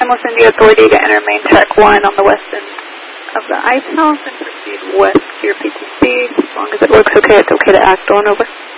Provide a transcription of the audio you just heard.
I'm listening to authority to enter main track 1 on the west end of the ice house and proceed west to your PTC. As long as it looks okay, it's okay to act on. Over.